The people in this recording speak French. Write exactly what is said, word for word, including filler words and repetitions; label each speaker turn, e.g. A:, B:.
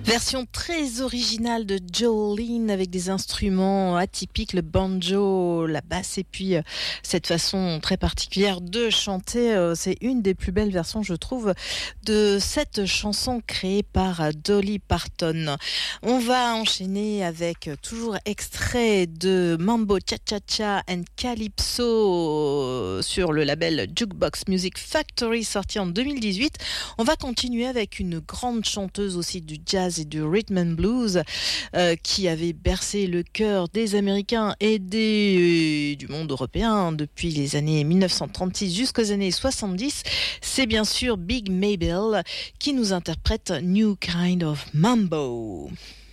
A: Version très originale de Jolene avec des instruments atypiques, le banjo, la basse et puis euh, cette façon très particulière de chanter. Euh, c'est une des plus belles versions, je trouve, de cette chanson créée par euh, Dolly Parton. On va enchaîner avec euh, toujours extrait de Mambo Cha Cha Cha and Calypso euh, sur le label Jukebox Music Factory sorti en deux mille dix-huit. On va continuer avec une grande chanteuse aussi du jazz et du rhythm and blues euh, qui avait bercé le cœur des Américains et des, euh, du monde européen depuis les années mille neuf cent trente-six jusqu'aux années soixante-dix. C'est bien sûr Big Maybelle qui nous interprète New Kind of Mambo.